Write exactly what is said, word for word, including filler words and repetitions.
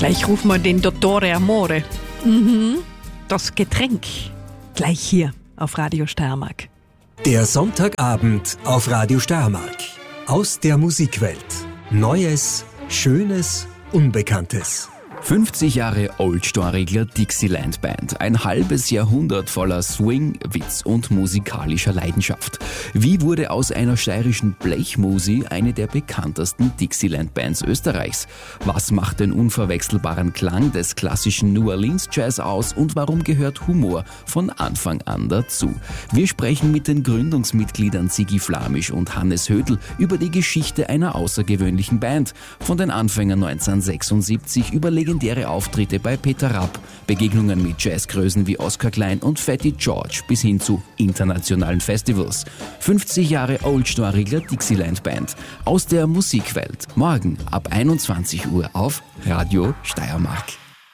Gleich rufen wir den Dottore Amore. Mhm. Das Getränk. Gleich hier auf Radio Steiermark. Der Sonntagabend auf Radio Steiermark. Aus der Musikwelt. Neues, Schönes, Unbekanntes. fünfzig Jahre Old Storegler Dixieland Band. Ein halbes Jahrhundert voller Swing, Witz und musikalischer Leidenschaft. Wie wurde aus einer steirischen Blechmusi eine der bekanntesten Dixieland Bands Österreichs? Was macht den unverwechselbaren Klang des klassischen New Orleans Jazz aus und warum gehört Humor von Anfang an dazu? Wir sprechen mit den Gründungsmitgliedern Sigi Flamisch und Hannes Hödl über die Geschichte einer außergewöhnlichen Band. Von den Anfängen neunzehnhundertsechsundsiebzig über legendäre Auftritte bei Peter Rapp, Begegnungen mit Jazzgrößen wie Oskar Klein und Fatty George bis hin zu internationalen Festivals. fünfzig Jahre Old Storegler Dixieland Band aus der Musikwelt. Morgen ab einundzwanzig Uhr auf Radio Steiermark.